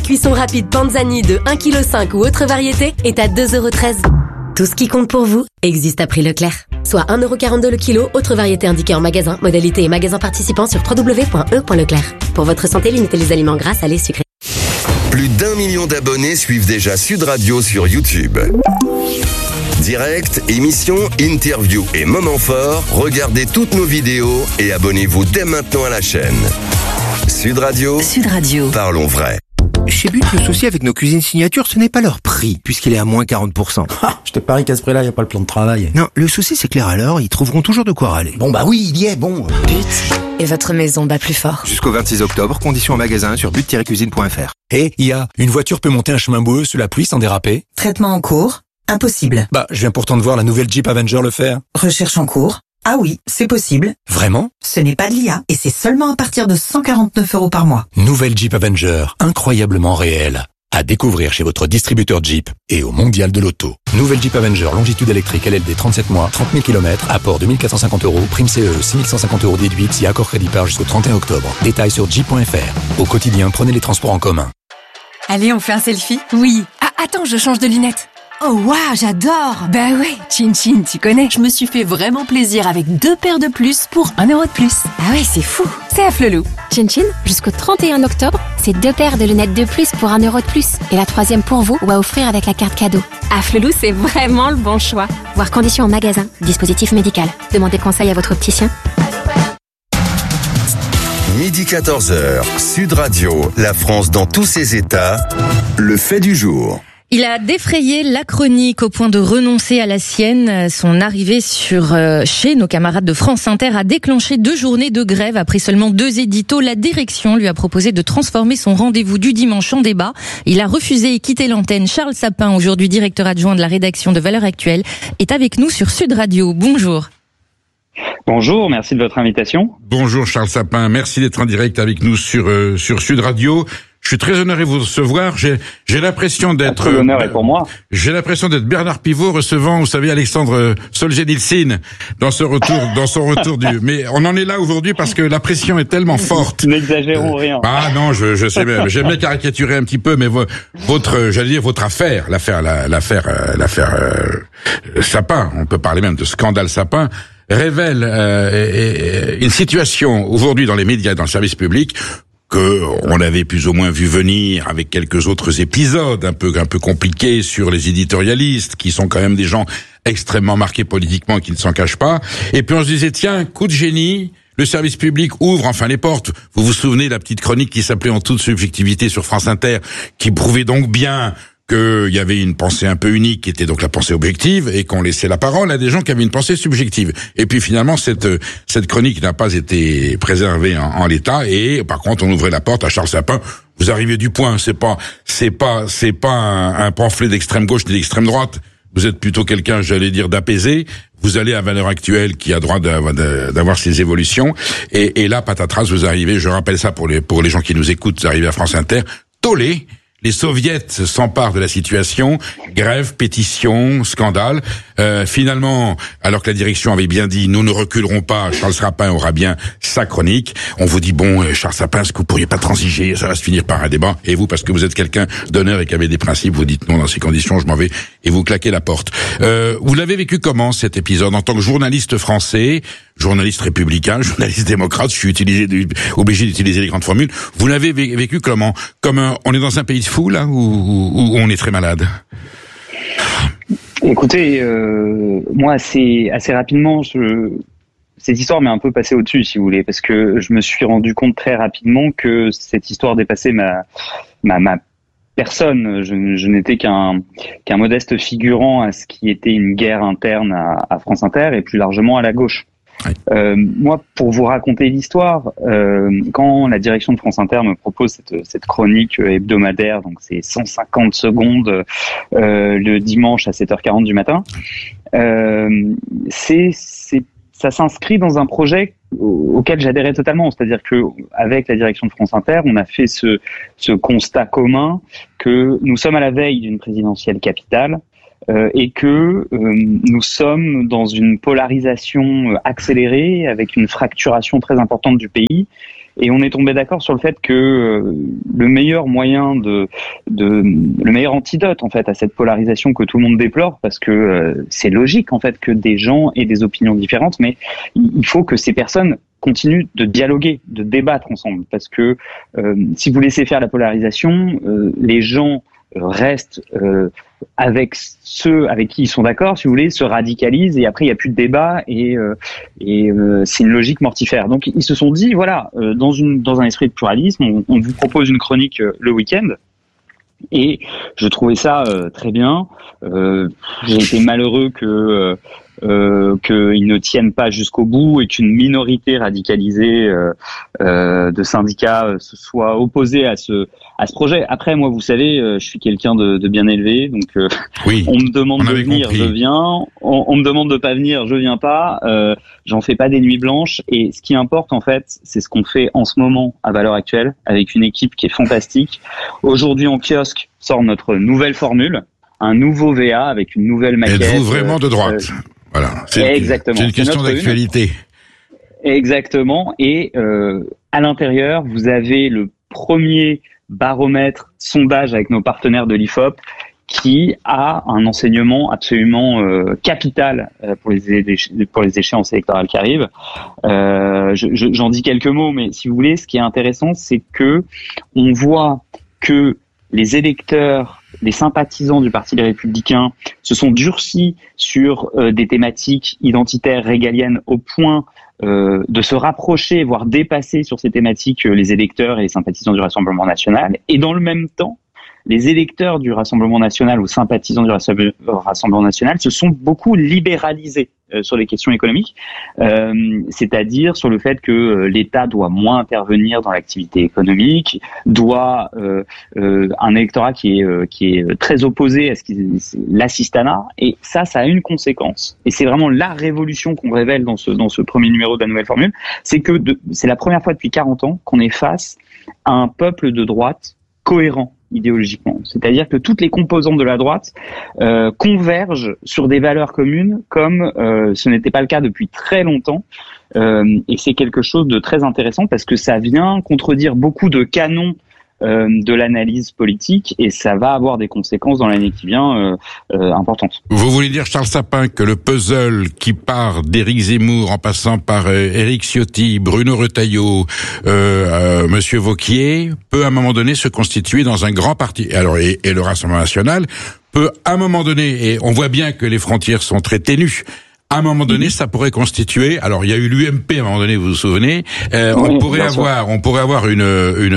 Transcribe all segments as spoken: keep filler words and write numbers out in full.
cuisson rapide Panzani de un virgule cinq kilos ou autre variété est à deux euros treize. Tout ce qui compte pour vous existe à prix Leclerc. Soit un euro quarante-deux le kilo, autre variété indiquée en magasin, modalité et magasin participant sur w w w point e point leclerc. Pour votre santé, limitez les aliments gras, salés, sucrés. Plus d'un million d'abonnés suivent déjà Sud Radio sur YouTube. Direct, émissions, interviews et moments forts, regardez toutes nos vidéos et abonnez-vous dès maintenant à la chaîne. Sud Radio. Sud Radio. Parlons vrai. Chez But, le souci avec nos cuisines signature, ce n'est pas leur prix, puisqu'il est à moins quarante pour cent. Ah, je te parie qu'à ce prix-là, il n'y a pas le plan de travail. Non, le souci c'est que les râleurs, ils trouveront toujours de quoi râler. Bon bah oui, il y est, bon. But. Et votre maison bat plus fort. Jusqu'au vingt-six octobre, conditions en magasin sur but tiret cuisine point f r. Hé, hey, I A, une voiture peut monter un chemin boueux sous la pluie sans déraper? Traitement en cours. Impossible. Bah, je viens pourtant de voir la nouvelle Jeep Avenger le faire. Recherche en cours. Ah oui, c'est possible. Vraiment? Ce n'est pas de l'I A et c'est seulement à partir de cent quarante-neuf euros par mois. Nouvelle Jeep Avenger, incroyablement réelle. À découvrir chez votre distributeur Jeep et au Mondial de l'Auto. Nouvelle Jeep Avenger, longitude électrique L L D trente-sept mois, trente mille kilomètres, apport deux mille quatre cent cinquante euros, prime C E E six mille cent cinquante euros déduite si accord crédit par jusqu'au trente et un octobre. Détails sur jeep point f r. Au quotidien, prenez les transports en commun. Allez, on fait un selfie? Oui. Ah, attends, je change de lunettes. Oh waouh, j'adore. Bah ouais, Chin Chin, tu connais. Je me suis fait vraiment plaisir avec deux paires de plus pour un euro de plus. Ah ouais, c'est fou. C'est à Flelou. Chin Chin, jusqu'au trente et un octobre, c'est deux paires de lunettes de plus pour un euro de plus. Et la troisième pour vous ou à offrir avec la carte cadeau. À Flelou, c'est vraiment le bon choix. Voir conditions en magasin. Dispositif médical. Demandez conseil à votre opticien. Midi quatorze heures, Sud Radio, la France dans tous ses états, le fait du jour. Il a défrayé la chronique au point de renoncer à la sienne. Son arrivée sur euh, chez nos camarades de France Inter a déclenché deux journées de grève. Après seulement deux éditos, la direction lui a proposé de transformer son rendez-vous du dimanche en débat. Il a refusé et quitté l'antenne. Charles Sapin, aujourd'hui directeur adjoint de la rédaction de Valeurs Actuelles, est avec nous sur Sud Radio. Bonjour. Bonjour, merci de votre invitation. Bonjour Charles Sapin, merci d'être en direct avec nous sur euh, sur Sud Radio. Je suis très honoré de vous recevoir. J'ai, j'ai l'impression d'être... Tout l'honneur est pour moi. J'ai l'impression d'être Bernard Pivot recevant, vous savez, Alexandre Solzhenitsyn dans ce retour, dans son retour du... Mais on en est là aujourd'hui parce que la pression est tellement forte. N'exagérons euh, rien. Ah non, je, je sais même. J'aime bien caricaturer un petit peu, mais vo, votre, j'allais dire votre affaire, l'affaire, la, l'affaire, euh, l'affaire euh, Sapin. On peut parler même de scandale Sapin. Révèle euh, une situation aujourd'hui dans les médias, dans le service public, que on avait plus ou moins vu venir avec quelques autres épisodes un peu un peu compliqués sur les éditorialistes qui sont quand même des gens extrêmement marqués politiquement qui ne s'en cachent pas. Et puis on se disait tiens, coup de génie, le service public ouvre enfin les portes. Vous vous souvenez de la petite chronique qui s'appelait En toute subjectivité sur France Inter, qui prouvait donc bien qu'il y avait une pensée un peu unique qui était donc la pensée objective et qu'on laissait la parole à des gens qui avaient une pensée subjective. Et puis finalement cette cette chronique n'a pas été préservée en, en l'état et par contre on ouvrait la porte à Charles Sapin. Vous arrivez du point, c'est pas c'est pas c'est pas un, un pamphlet d'extrême gauche ni d'extrême droite. Vous êtes plutôt quelqu'un, j'allais dire, d'apaisé. Vous allez à Valeurs Actuelles qui a droit d'avoir ses évolutions et, et là patatras vous arrivez. Je rappelle ça pour les pour les gens qui nous écoutent. Vous arrivez à France Inter, tollé. Les soviets s'emparent de la situation, grève, pétition, scandale. Euh, finalement, alors que la direction avait bien dit, nous ne reculerons pas, Charles Sapin aura bien sa chronique. On vous dit, bon, Charles Sapin, est-ce que vous pourriez pas transiger? Ça va se finir par un débat. Et vous, parce que vous êtes quelqu'un d'honneur et qui avait des principes, vous dites non, dans ces conditions, je m'en vais, et vous claquez la porte. Euh, vous l'avez vécu comment, cet épisode, en tant que journaliste français, journaliste républicain, journaliste démocrate, je suis utilisé, obligé d'utiliser les grandes formules. Vous l'avez vécu comment? Comme un, on est dans un pays de fous, là, ou, ou, ou on est très malade? Écoutez, euh, moi, assez, assez rapidement, je, cette histoire m'est un peu passée au-dessus, si vous voulez, parce que je me suis rendu compte très rapidement que cette histoire dépassait ma, ma, ma personne. Je, je n'étais qu'un, qu'un modeste figurant à ce qui était une guerre interne à, à France Inter et plus largement à la gauche. Oui. Euh, moi, pour vous raconter l'histoire, euh, quand la direction de France Inter me propose cette, cette chronique hebdomadaire, donc c'est cent cinquante secondes euh, le dimanche à sept heures quarante du matin, euh, c'est, c'est, ça s'inscrit dans un projet auquel j'adhérais totalement. C'est-à-dire que avec la direction de France Inter, on a fait ce, ce constat commun que nous sommes à la veille d'une présidentielle capitale. Euh, et que euh, nous sommes dans une polarisation accélérée avec une fracturation très importante du pays et on est tombé d'accord sur le fait que euh, le meilleur moyen de, de, le meilleur antidote en fait à cette polarisation que tout le monde déplore, parce que euh, c'est logique en fait que des gens aient des opinions différentes, mais il faut que ces personnes continuent de dialoguer, de débattre ensemble, parce que euh, si vous laissez faire la polarisation, euh, les gens restent euh, avec ceux avec qui ils sont d'accord, si vous voulez, se radicalisent et après il n'y a plus de débat et, euh, et euh, c'est une logique mortifère. Donc ils se sont dit voilà, euh, dans une dans un esprit de pluralisme, on, on vous propose une chronique euh, le week-end. Et je trouvais ça euh, très bien. Euh, j'ai été malheureux que euh, euh, qu'ils ne tiennent pas jusqu'au bout et qu'une minorité radicalisée euh, euh, de syndicats se soit opposée à ce à ce projet. Après, moi, vous savez, euh, je suis quelqu'un de, de bien élevé, donc euh, oui, on me demande on de venir, compris. je viens. On, on me demande de pas venir, je viens pas. Euh, j'en fais pas des nuits blanches. Et ce qui importe, en fait, c'est ce qu'on fait en ce moment, à valeur actuelle, avec une équipe qui est fantastique. Aujourd'hui, en kiosque, sort notre nouvelle formule, un nouveau V A avec une nouvelle maquette. Êtes-vous vraiment de droite? euh, Voilà. C'est exactement. C'est une question notre d'actualité. une. Exactement. Et euh, à l'intérieur, vous avez le premier baromètre sondage avec nos partenaires de l'I F O P qui a un enseignement absolument euh, capital euh, pour les éche- pour les échéances électorales qui arrivent. Euh, je, je, j'en dis quelques mots, mais si vous voulez, ce qui est intéressant, c'est que on voit que les électeurs, les sympathisants du Parti des Républicains se sont durcis sur euh, des thématiques identitaires régaliennes au point euh, de se rapprocher, voire dépasser sur ces thématiques euh, les électeurs et les sympathisants du Rassemblement national. Et dans le même temps, les électeurs du Rassemblement national ou sympathisants du Rassemblement national se sont beaucoup libéralisés euh, sur les questions économiques, euh, c'est-à-dire sur le fait que euh, l'État doit moins intervenir dans l'activité économique, doit euh, euh, un électorat qui est euh, qui est très opposé à ce qui l'assistanat, et ça, ça a une conséquence. Et c'est vraiment la révolution qu'on révèle dans ce dans ce premier numéro de la nouvelle formule, c'est que de, c'est la première fois depuis quarante ans qu'on est face à un peuple de droite cohérent idéologiquement. C'est-à-dire que toutes les composantes de la droite euh, convergent sur des valeurs communes comme euh, ce n'était pas le cas depuis très longtemps. Euh, et c'est quelque chose de très intéressant parce que ça vient contredire beaucoup de canons euh, de l'analyse politique et ça va avoir des conséquences dans l'année qui vient euh, euh, importantes. Vous voulez dire, Charles Sapin, que le puzzle qui part d'Éric Zemmour en passant par euh, Éric Ciotti, Bruno Retailleau, euh, euh, Monsieur Wauquiez, peut à un moment donné se constituer dans un grand parti. Alors et, et le Rassemblement national peut à un moment donné, et on voit bien que les frontières sont très ténues, à un moment donné, ça pourrait constituer. Alors, il y a eu l'U M P à un moment donné, vous vous souvenez. Euh, oui, on pourrait avoir, sûr. on pourrait avoir une une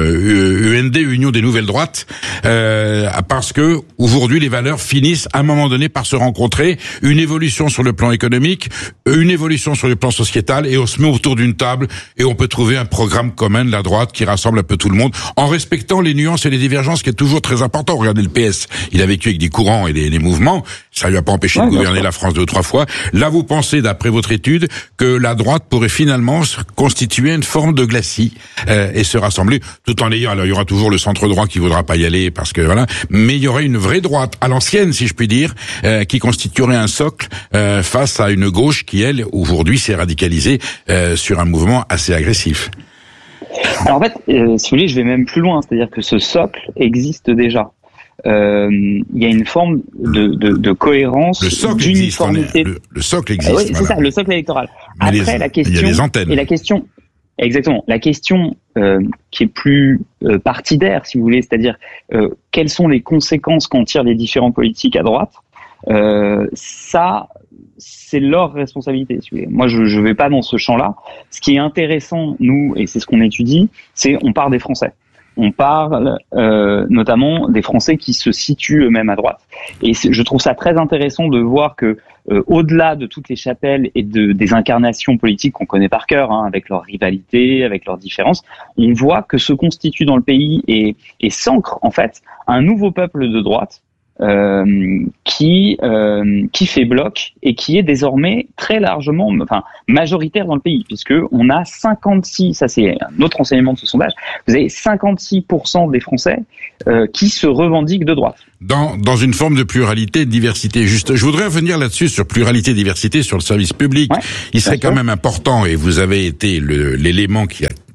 U N D, Union des Nouvelles Droites, euh, parce que aujourd'hui, les valeurs finissent à un moment donné par se rencontrer. Une évolution sur le plan économique, une évolution sur le plan sociétal, et on se met autour d'une table et on peut trouver un programme commun de la droite qui rassemble un peu tout le monde, en respectant les nuances et les divergences, qui est toujours très important. Regardez le P S, il a vécu avec des courants et des, des mouvements. Ça lui a pas empêché ouais, de gouverner la France deux ou trois fois. Là, vous pensez, d'après votre étude, que la droite pourrait finalement se constituer une forme de glacis euh, et se rassembler, tout en ayant, alors il y aura toujours le centre droit qui voudra pas y aller parce que voilà, mais il y aurait une vraie droite à l'ancienne, si je puis dire, euh, qui constituerait un socle euh, face à une gauche qui, elle, aujourd'hui, s'est radicalisée euh, sur un mouvement assez agressif. Alors en fait, euh, si vous voulez, je vais même plus loin, c'est-à-dire que ce socle existe déjà. Euh, il y a une forme de, de, de cohérence, le socle d'uniformité. Existe, le, le socle existe. Ah oui, c'est voilà. ça, le socle électoral. Mais Après, les, la question, il y a les antennes. Et la question, exactement, la question euh, qui est plus euh, partidaire, si vous voulez, c'est-à-dire euh, quelles sont les conséquences qu'en tirent les différents politiques à droite. Euh, ça, c'est leur responsabilité. Si vous voulez. Moi, je ne vais pas dans ce champ-là. Ce qui est intéressant, nous, et c'est ce qu'on étudie, c'est on part des Français. On parle euh, notamment des Français qui se situent eux-mêmes à droite. Et je trouve ça très intéressant de voir que, euh, au-delà de toutes les chapelles et de, des incarnations politiques qu'on connaît par cœur, hein, avec leurs rivalités, avec leurs différences, on voit que se constitue dans le pays et, et s'ancre en fait un nouveau peuple de droite euh, qui euh, qui fait bloc et qui est désormais très largement, enfin majoritaire dans le pays, puisque on a cinquante-six, ça c'est un autre enseignement de ce sondage, vous avez cinquante-six pour cent des Français euh, qui se revendiquent de droite. Dans, dans une forme de pluralité, de diversité. Juste, je voudrais revenir là-dessus sur pluralité, diversité, sur le service public. Ouais, Il serait quand sûr. même important, et vous avez été le, l'élément qui a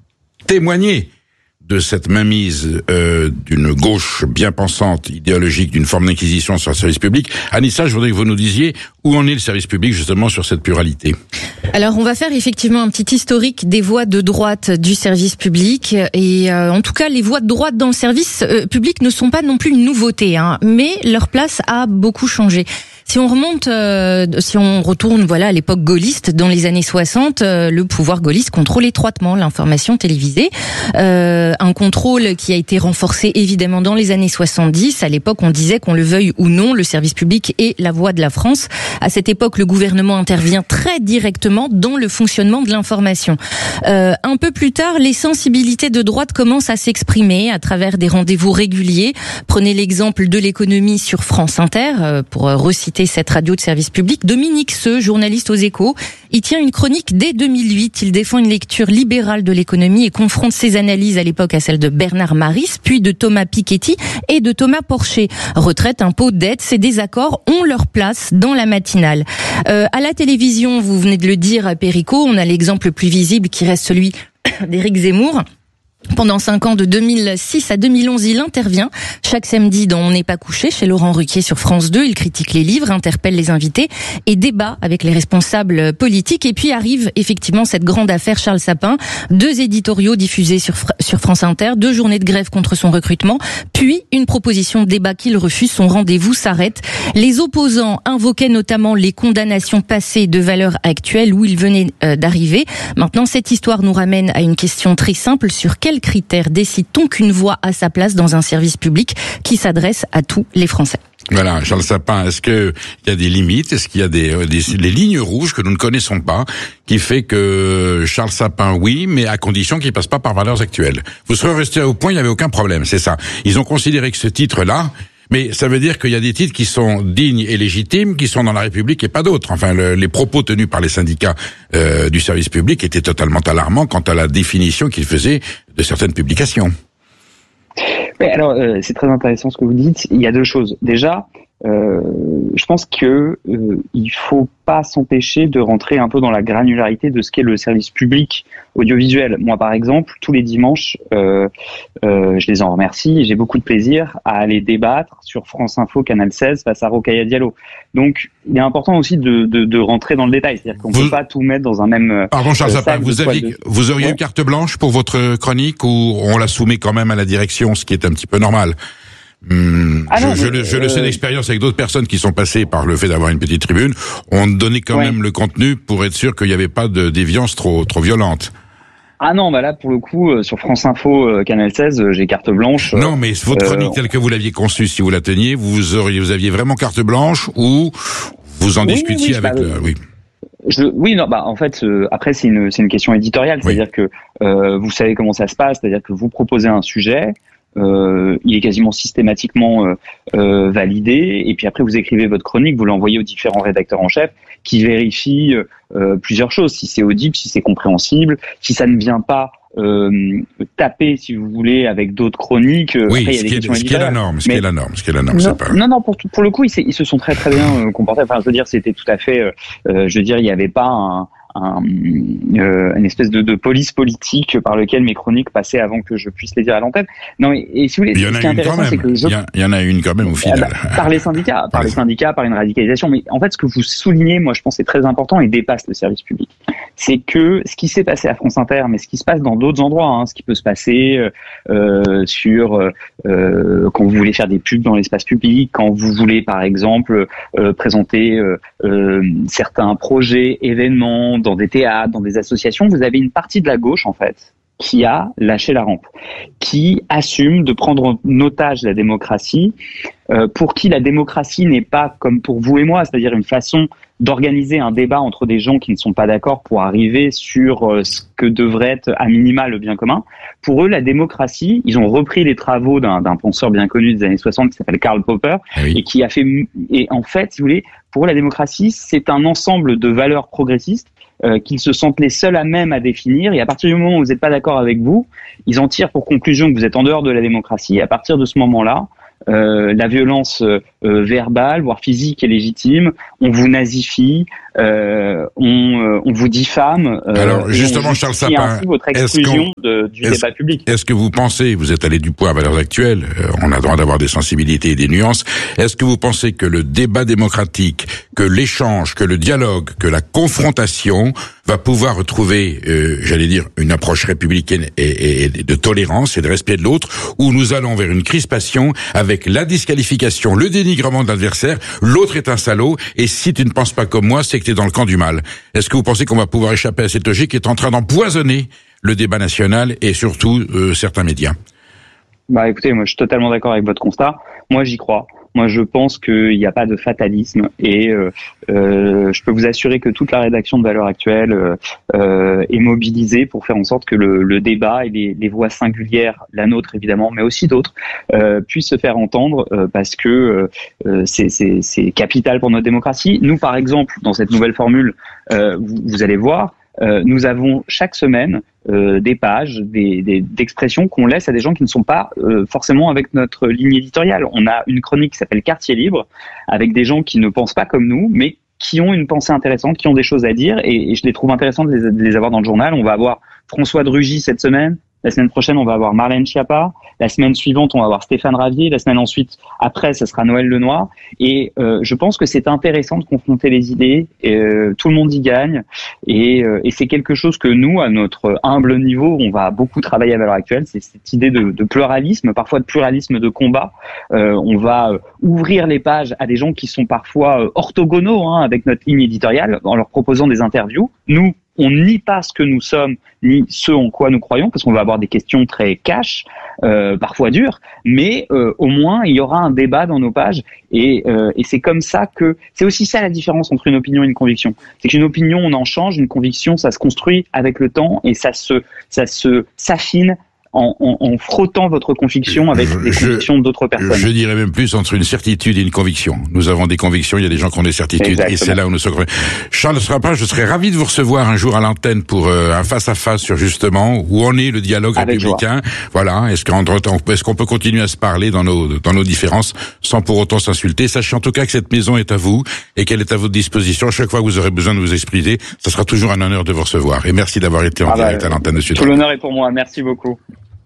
témoigner de cette mainmise euh, d'une gauche bien pensante, idéologique, d'une forme d'inquisition sur le service public. Anissa, je voudrais que vous nous disiez où en est le service public justement sur cette pluralité. Alors, on va faire effectivement un petit historique des voix de droite du service public. Et euh, en tout cas, les voix de droite dans le service euh, public ne sont pas non plus une nouveauté, hein, mais leur place a beaucoup changé. Si on remonte, euh, si on retourne, voilà, à l'époque gaulliste, dans les années soixante, euh, le pouvoir gaulliste contrôle étroitement l'information télévisée. Euh, un contrôle qui a été renforcé évidemment dans les années soixante-dix. À l'époque, on disait qu'on le veuille ou non, le service public est la voix de la France. À cette époque, le gouvernement intervient très directement dans le fonctionnement de l'information. Euh, un peu plus tard, les sensibilités de droite commencent à s'exprimer à travers des rendez-vous réguliers. Prenez l'exemple de l'économie sur France Inter, euh, pour reciter cette radio de service public. Dominique Seux, journaliste aux Échos, il tient une chronique dès deux mille huit. Il défend une lecture libérale de l'économie et confronte ses analyses à l'époque à celles de Bernard Maris, puis de Thomas Piketty et de Thomas Porcher. Retraite, impôts, dettes, ces désaccords ont leur place dans la matinale. Euh, à la télévision, vous venez de le dire, Perico, on a l'exemple le plus visible qui reste celui d'Éric Zemmour. Pendant cinq ans, de deux mille six à deux mille onze, il intervient chaque samedi dans On n'est pas couché chez Laurent Ruquier sur France deux. Il critique les livres, interpelle les invités et débat avec les responsables politiques. Et puis arrive effectivement cette grande affaire Charles Sapin. Deux éditoriaux diffusés sur, sur France Inter, deux journées de grève contre son recrutement, puis une proposition de débat qu'il refuse. Son rendez-vous s'arrête. Les opposants invoquaient notamment les condamnations passées de valeurs actuelles où il venait euh, d'arriver. Maintenant, cette histoire nous ramène à une question très simple. Sur quel critères décide-t-on qu'une voix a sa place dans un service public qui s'adresse à tous les Français? Voilà, Charles Sapin, est-ce qu'il y a des limites? Est-ce qu'il y a des, des, des lignes rouges que nous ne connaissons pas, qui fait que Charles Sapin, oui, mais à condition qu'il passe pas par valeurs actuelles? Vous serez resté au point, il n'y avait aucun problème, c'est ça. Ils ont considéré que ce titre-là, mais ça veut dire qu'il y a des titres qui sont dignes et légitimes, qui sont dans la République et pas d'autres. Enfin, le, les propos tenus par les syndicats euh, du service public étaient totalement alarmants quant à la définition qu'ils faisaient de certaines publications. Mais alors, euh, c'est très intéressant ce que vous dites. Il y a deux choses. Déjà, euh, je pense que euh, il faut pas s'empêcher de rentrer un peu dans la granularité de ce qu'est le service public audiovisuel. Moi, par exemple, tous les dimanches, euh, euh, je les en remercie, j'ai beaucoup de plaisir à aller débattre sur France Info, Canal seize, face à Rokhaya Diallo. Donc, il est important aussi de, de, de rentrer dans le détail. C'est-à-dire qu'on ne peut pas tout mettre dans un même... Pardon, Charles euh, Sapin, vous, aviez, de... vous auriez ouais. eu carte blanche pour votre chronique ou on la soumet quand même à la direction, ce qui est un petit peu normal? Hum, ah non, je, je, mais, le, je euh... le sais d'expérience avec d'autres personnes qui sont passées par le fait d'avoir une petite tribune. On donnait quand ouais. même le contenu pour être sûr qu'il n'y avait pas de déviance trop, trop violente. Ah non, bah là, pour le coup, euh, sur France Info, euh, Canal seize, euh, j'ai carte blanche. Euh, non, mais votre chronique euh, telle que vous l'aviez conçue, si vous la teniez, vous auriez, vous aviez vraiment carte blanche ou vous en oui, discutiez oui, avec bah, le... Oui. Je, oui, non, bah en fait, euh, après c'est une c'est une question éditoriale, c'est-à-dire oui. que euh, vous savez comment ça se passe, c'est-à-dire que vous proposez un sujet, euh, il est quasiment systématiquement euh, euh, validé, et puis après vous écrivez votre chronique, vous l'envoyez aux différents rédacteurs en chef, qui vérifient euh, plusieurs choses, si c'est audible, si c'est compréhensible, si ça ne vient pas euh, taper, si vous voulez, avec d'autres chroniques. Oui, après, ce, il y a des qui est, ce qui est la norme, ce qui est la norme, ce qui est la norme. Non, c'est pas... non, non, pour, pour le coup, ils, ils se sont très très bien euh, comportés. Enfin, je veux dire, c'était tout à fait. Euh, je veux dire, il n'y avait pas un, un, euh, une espèce de, de police politique par lequel mes chroniques passaient avant que je puisse les dire à l'antenne. Non, et, et si vous voulez, il y en a une quand même. Je... Il, y a, il y en a une quand même au final. Ah bah, par les syndicats, par les syndicats, par une radicalisation. Mais en fait, ce que vous soulignez, moi, je pense, c'est très important et dépasse le service public. C'est que ce qui s'est passé à France Inter, mais ce qui se passe dans d'autres endroits, hein, ce qui peut se passer euh, sur euh, quand vous voulez faire des pubs dans l'espace public, quand vous voulez, par exemple, euh, présenter euh, euh, certains projets, événements dans des théâtres, dans des associations, vous avez une partie de la gauche, en fait, qui a lâché la rampe, qui assume de prendre en otage la démocratie, euh, pour qui la démocratie n'est pas comme pour vous et moi, c'est-à-dire une façon d'organiser un débat entre des gens qui ne sont pas d'accord pour arriver sur euh, ce que devrait être à minima le bien commun. Pour eux, la démocratie, ils ont repris les travaux d'un, d'un penseur bien connu des années soixante qui s'appelle Karl Popper, oui. et qui a fait, et en fait, si vous voulez, pour eux, la démocratie, c'est un ensemble de valeurs progressistes Euh, qu'ils se sentent les seuls à même à définir, et à partir du moment où vous n'êtes pas d'accord avec vous, ils en tirent pour conclusion que vous êtes en dehors de la démocratie, et à partir de ce moment-là, euh, la violence euh, verbale, voire physique est légitime, on vous nazifie, euh, on, on vous diffame. Euh, Alors justement, Charles Sapin, votre exclusion de, du débat public. Est-ce que vous pensez, vous êtes allé du poids à valeurs actuelles, euh, on a le droit d'avoir des sensibilités et des nuances, est-ce que vous pensez que le débat démocratique, que l'échange, que le dialogue, que la confrontation va pouvoir retrouver, euh, j'allais dire, une approche républicaine et, et, et de tolérance et de respect de l'autre, où nous allons vers une crispation avec la disqualification, le dénigrement de l'adversaire, l'autre est un salaud, et si tu ne penses pas comme moi, c'est que tu es dans le camp du mal. Est-ce que vous pensez qu'on va pouvoir échapper à cette logique qui est en train d'empoisonner le débat national et surtout euh, certains médias? Bah écoutez, moi je suis totalement d'accord avec votre constat. Moi j'y crois. Moi, je pense qu'il n'y a pas de fatalisme et euh, euh, je peux vous assurer que toute la rédaction de Valeurs Actuelles euh, euh, est mobilisée pour faire en sorte que le, le débat et les, les voix singulières, la nôtre évidemment, mais aussi d'autres, euh, puissent se faire entendre euh, parce que euh, c'est, c'est, c'est capital pour notre démocratie. Nous, par exemple, dans cette nouvelle formule, euh, vous, vous allez voir, euh, nous avons chaque semaine Euh, des pages, des, des, d'expressions qu'on laisse à des gens qui ne sont pas euh, forcément avec notre ligne éditoriale. On a une chronique qui s'appelle Quartier Libre, avec des gens qui ne pensent pas comme nous, mais qui ont une pensée intéressante, qui ont des choses à dire, et, et je les trouve intéressantes de les, de les avoir dans le journal. On va avoir François de Rugy cette semaine. La semaine prochaine, on va avoir Marlène Schiappa. La semaine suivante, on va avoir Stéphane Ravier. La semaine ensuite, après, ce sera Noël Lenoir. Et euh, je pense que c'est intéressant de confronter les idées. Et, euh, tout le monde y gagne. Et, euh, et c'est quelque chose que nous, à notre humble niveau, on va beaucoup travailler à Valeurs Actuelles. C'est cette idée de, de pluralisme, parfois de pluralisme de combat. Euh, on va euh, ouvrir les pages à des gens qui sont parfois euh, orthogonaux hein, avec notre ligne éditoriale, en leur proposant des interviews. Nous, on nie pas ce que nous sommes, ni ce en quoi nous croyons, parce qu'on va avoir des questions très cash, euh, parfois dures, mais euh, au moins il y aura un débat dans nos pages, et, euh, et c'est comme ça que c'est aussi ça la différence entre une opinion et une conviction. C'est qu'une opinion on en change, une conviction ça se construit avec le temps et ça se ça se s'affine. En, en, en frottant votre conviction avec les je, convictions d'autres personnes. Je dirais même plus entre une certitude et une conviction. Nous avons des convictions, il y a des gens qui ont des certitudes, exactement. Et c'est là où nous sommes. Charles Sapin, je serais ravi de vous recevoir un jour à l'antenne pour euh, un face-à-face sur justement où en est le dialogue avec républicain. Joie. Voilà, est-ce qu'entre temps, est-ce qu'on peut continuer à se parler dans nos dans nos différences sans pour autant s'insulter? Sachez en tout cas que cette maison est à vous et qu'elle est à votre disposition. Chaque fois que vous aurez besoin de vous exprimer, ça sera toujours un honneur de vous recevoir. Et merci d'avoir été en ah direct bah, à l'antenne de Sud. Tout l'honneur est pour moi. Merci beaucoup.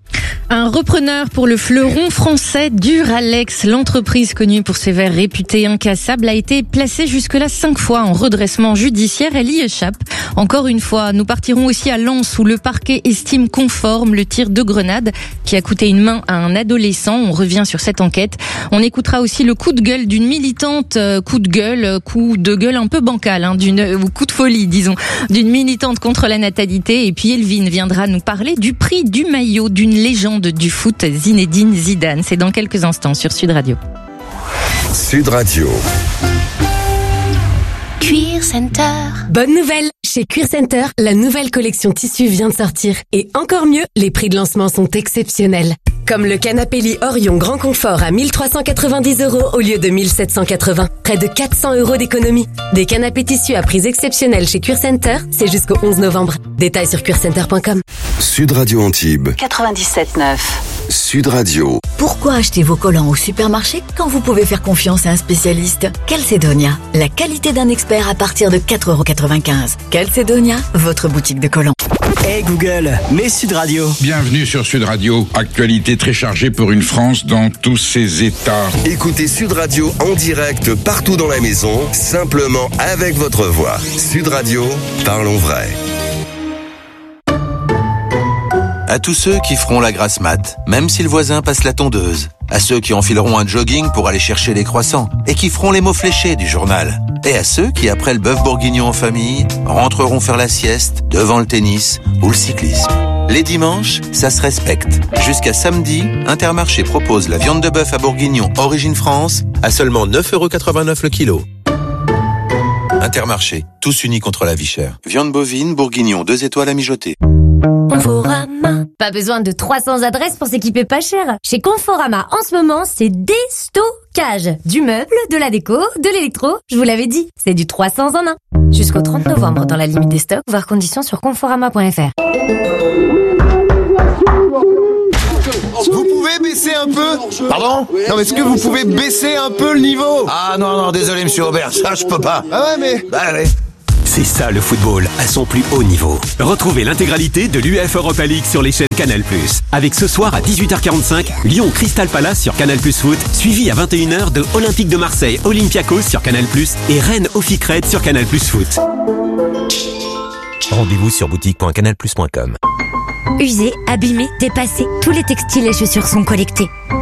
Un repreneur pour le fleuron français Duralex. L'entreprise connue pour ses verres réputés incassables a été placée jusque-là cinq fois en redressement judiciaire. Elle y échappe. Encore une fois, nous partirons aussi à Lens où le parquet estime conforme le tir de grenade qui a coûté une main à un adolescent. On revient sur cette enquête. On écoutera aussi le coup de gueule d'une militante, euh, coup de gueule, coup de gueule un peu bancal, hein, d'une, ou coup de folie, disons, d'une militante contre la natalité. Et puis Elvin viendra nous parler du prix du maillot d'une légende du foot, Zinedine Zidane. C'est dans quelques instants sur Sud Radio. Sud Radio. Cuir Center. Bonne nouvelle! Chez Cuir Center, la nouvelle collection tissu vient de sortir. Et encore mieux, les prix de lancement sont exceptionnels. Comme le canapé lit Orion Grand Confort à mille trois cent quatre-vingt-dix euros au lieu de mille sept cent quatre-vingts. Près de quatre cents euros d'économie. Des canapés tissus à prix exceptionnels chez Cuir Center, c'est jusqu'au onze novembre. Détails sur cuir center point com. Sud Radio Antibes. quatre-vingt-dix-sept neuf. Sud Radio. Pourquoi acheter vos collants au supermarché quand vous pouvez faire confiance à un spécialiste? Calcedonia, la qualité d'un expert à partir de quatre euros quatre-vingt-quinze. Calcedonia, votre boutique de collants. Hey Google, mets Sud Radio. Bienvenue sur Sud Radio. Actualité très chargée pour une France dans tous ses états. Écoutez Sud Radio en direct partout dans la maison, simplement avec votre voix. Sud Radio, parlons vrai. À tous ceux qui feront la grasse mat, même si le voisin passe la tondeuse. À ceux qui enfileront un jogging pour aller chercher les croissants et qui feront les mots fléchés du journal. Et à ceux qui, après le bœuf bourguignon en famille, rentreront faire la sieste devant le tennis ou le cyclisme. Les dimanches, ça se respecte. Jusqu'à samedi, Intermarché propose la viande de bœuf à bourguignon Origine France à seulement neuf euros quatre-vingt-neuf le kilo. Intermarché, tous unis contre la vie chère. Viande bovine, bourguignon, deux étoiles à mijoter. Conforama. Pas besoin de trois cents adresses pour s'équiper pas cher. Chez Conforama, en ce moment, c'est déstockage. Du meuble, de la déco, de l'électro. Je vous l'avais dit, c'est du trois cents en un. Jusqu'au trente novembre, dans la limite des stocks, voir conditions sur conforama point f r. Vous pouvez baisser un peu? Pardon? Non, mais est-ce que vous pouvez baisser un peu le niveau? Ah non, non, désolé, monsieur Aubert, ça je peux pas. Ah ouais, mais... Bah allez. C'est ça le football, à son plus haut niveau. Retrouvez l'intégralité de l'U E F A Europa League sur les chaînes Canal plus. Avec ce soir à dix-huit heures quarante-cinq, Lyon Crystal Palace sur Canal plus Foot, suivi à vingt et une heures de Olympique de Marseille Olympiakos sur Canal plus et Rennes Ofi Crète sur Canal plus Foot. Rendez-vous sur boutique point canal plus point com. Usés, abîmés, dépassés, tous les textiles et chaussures sont collectés.